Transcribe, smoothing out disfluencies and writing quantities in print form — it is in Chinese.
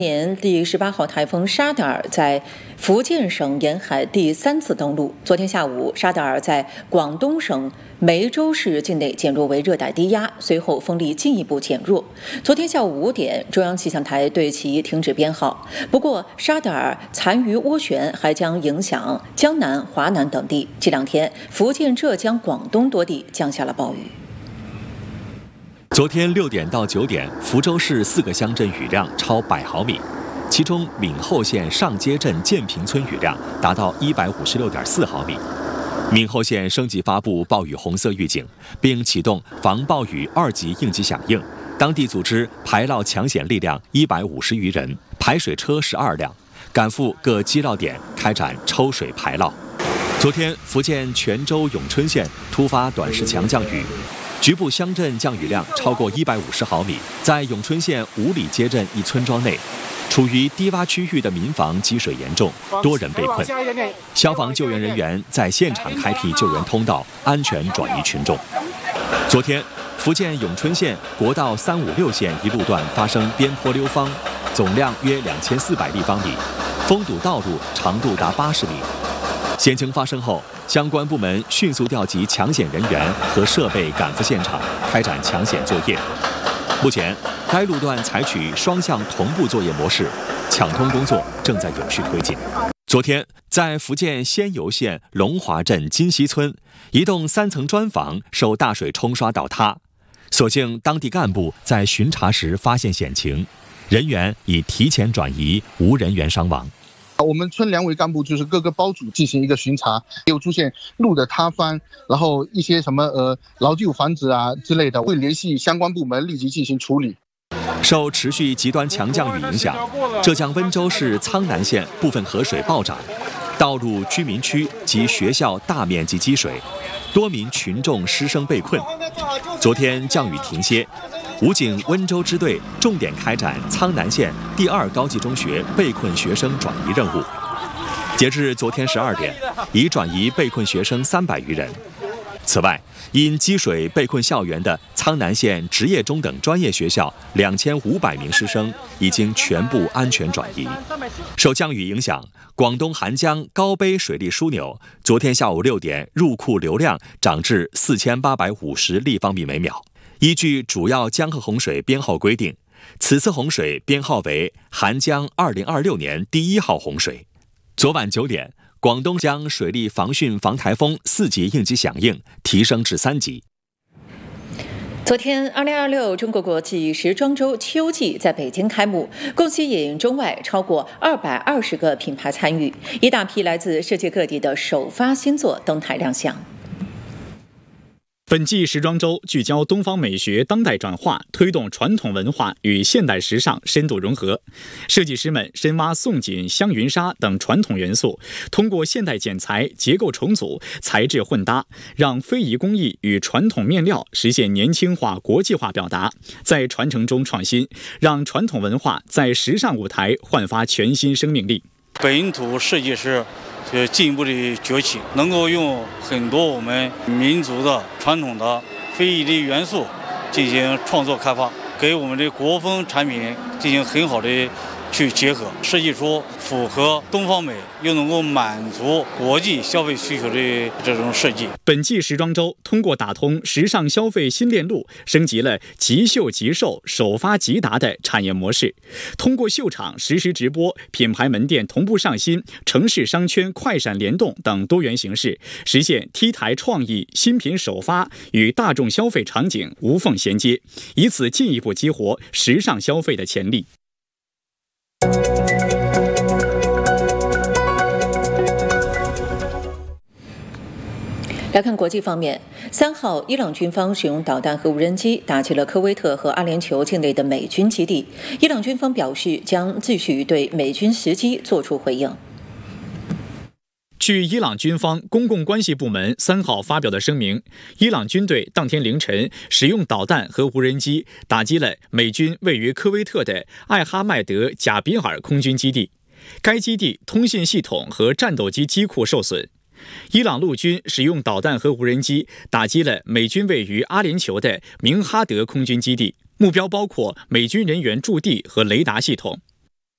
年第18号台风沙德尔在福建省沿海第3次登陆。昨天下午，沙德尔在广东省梅州市境内减弱为热带低压，随后风力进一步减弱。昨天下午5点，中央气象台对其停止编号。不过，沙德尔残余涡旋还将影响江南、华南等地。这2天，福建、浙江、广东多地降下了暴雨。 昨天6点到9点，福州市4个乡镇雨量超100毫米，其中闽后县上街镇建平村雨量达到156.4毫米。闽后县升级发布暴雨红色预警，并启动防暴雨2级应急响应，当地组织排涝抢险力量150余人，排水车12辆，赶赴各积涝点开展抽水排涝。昨天，福建泉州永春县突发短时强降雨。局部乡镇降雨量超过150毫米，在永春县五里街镇一村庄内，处于低洼区域的民房积水严重，多人被困。消防救援人员在现场开辟救援通道，安全转移群众。昨天，福建永春县国道356线一路段发生边坡溜方，总量约2400立方米，封堵道路长度达80米。险情发生后，相关部门迅速调集抢险人员和设备赶赴现场，开展抢险作业。目前，该路段采取双向同步作业模式，抢通工作正在有序推进。昨天，在福建仙游县龙华镇金溪村，一栋3层砖房受大水冲刷倒塌，所幸当地干部在巡查时发现险情，人员已提前转移，无人员伤亡。 我们村2位干部就是各个包组进行一个巡查，有出现路的塌方，然后一些什么老旧房子啊之类的，会联系相关部门立即进行处理。 受持续极端强降雨影响，浙江温州市苍南县部分河水暴涨，道路、居民区及学校大面积积水，多名群众师生被困。昨天降雨停歇，武警温州支队重点开展苍南县第2高级中学被困学生转移任务。截至昨天12点，已转移被困学生300余人。此外，因积水被困校园的苍南县职业中等专业学校2500名师生已经全部安全转移。受降雨影响，广东涵江高碑水利枢纽昨天下午6点入库流量涨至4850立方米每秒。依据主要江河洪水编号规定，此次洪水编号为涵江2026年第1号洪水。昨晚9点，广东将水利防汛防台风4级应急响应提升至3级。 昨天，2026中国国际时装周秋季在北京开幕，共吸引中外超过220个品牌参与，一大批来自世界各地的首发新作登台亮相。 本季时装周聚焦东方美学当代转化，推动传统文化与现代时尚深度融合。设计师们深挖宋锦、香云纱等传统元素，通过现代剪裁、结构重组、材质混搭，让非遗工艺与传统面料实现年轻化、国际化表达，在传承中创新，让传统文化在时尚舞台焕发全新生命力。 本土设计师进一步的崛起，能够用很多我们民族的传统的非遗的元素进行创作开发，给我们的国风产品进行很好的去结合，设计出符合东方美又能够满足国际消费需求的这种设计。 本季时装周通过打通时尚消费新链路，升级了即秀即售、首发即达的产业模式。通过秀场实时直播、品牌门店同步上新、城市商圈快闪联动等多元形式，实现 T 台创意、新品首发与大众消费场景无缝衔接，以此进一步激活时尚消费的潜力。 来看国际方面，3号，伊朗军方使用导弹和无人机打击了科威特和阿联酋境内的美军基地。伊朗军方表示将继续对美军袭击作出回应。 据伊朗军方公共关系部门3号发表的声明，伊朗军队当天凌晨使用导弹和无人机打击了美军位于科威特的艾哈迈德贾比尔空军基地，该基地通信系统和战斗机机库受损。伊朗陆军使用导弹和无人机打击了美军位于阿联酋的明哈德空军基地，目标包括美军人员驻地和雷达系统。